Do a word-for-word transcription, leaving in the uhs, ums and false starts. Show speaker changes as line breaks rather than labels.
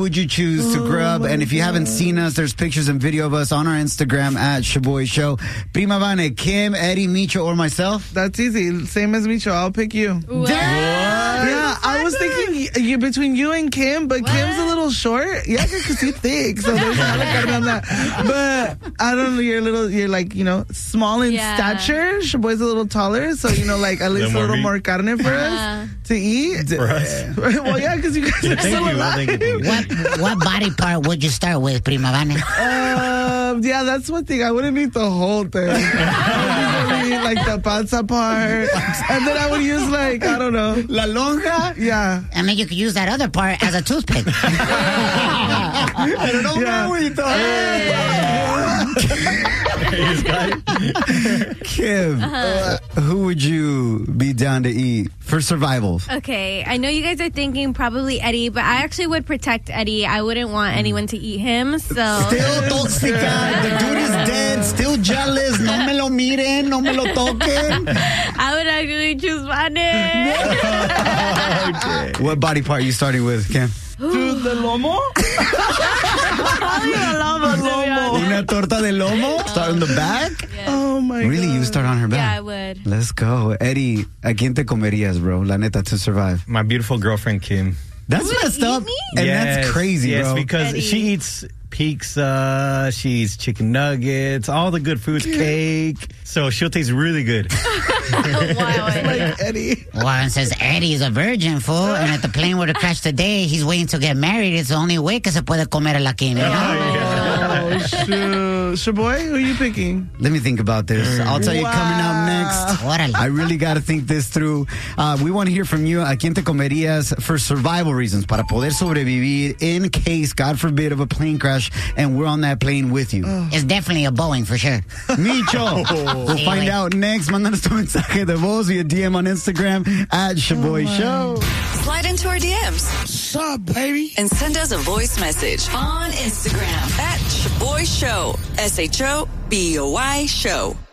Would you choose to grub? And if you haven't seen us, there's pictures and video of us on our Instagram at Shaboy Show. Prima Vane, Kim, Eddie, Micho, or myself?
That's easy. Same as Micho. I'll pick you.
What?
Yeah, I was thinking you, between you and Kim, but
What?
Kim's a little short. Yeah, because you're thick, so there's not like on that. But I don't know. You're a little. You're like you know small in
Yeah.
stature. Shaboy's a little taller, so you know like at least a
more
little
meat.
more carne for
Uh-huh.
us to eat.
For us.
Well, yeah, because you guys are
Thank
still
you. Well, thank you, thank you.
What what body part would you start with, Prima Vane?
Um, yeah, that's one thing. I wouldn't eat the whole thing. I would eat like the panza part, and then I would use like I don't know.
La lonja?
Yeah.
I mean, you could use that other part as a toothpick.
I don't know,
Yeah.
Kim, uh, who would you be down to eat for survival?
Okay, I know you guys are thinking probably Eddie, but I actually would protect Eddie. I wouldn't want anyone to eat him, so...
Still tóxica. The dude is dead. Still jealous. No me lo miren. No me lo toquen.
I would actually choose Vane.
What body part are you starting with, Kim?
Dude, the lomo?
Probably a lomo, to be honest.
Una torta de lomo? Start on the back?
Oh my
Really?
god.
You start on her
Yeah,
back?
I would.
Let's go. Eddie, ¿a quién te comerías, bro? La neta, to survive.
My beautiful girlfriend, Kim.
That's
You would
messed
eat
up.
me?
And
Yes,
that's crazy,
yes,
bro.
because
Eddie.
she eats pizza, she eats chicken nuggets, all the good foods, cake. So she'll taste really good.
Wow, Eddie.
Like Eddie.
Well, and says Eddie is a virgin, fool, and if the plane were to crash today, he's waiting to get married. It's the only way que se puede comer la Kim, you know?
Oh, shoot. Shaboy, who are you picking?
Let me think about this. I'll tell you coming up next.
Órale.
I really got to think this through. Uh, we want to hear from you. ¿A quién te comerías for survival reasons? Para poder sobrevivir in case, God forbid, of a plane crash and we're on that plane with you.
It's definitely a Boeing for sure.
Micho. We'll
Sí,
find
güey.
out next. Mándanos tu mensaje de voz via D M on Instagram at Shaboy Show.
Slide into our D Ms
What's up, baby?
and send us a voice message on Instagram at Shaboy Show. S H O B O Y Show.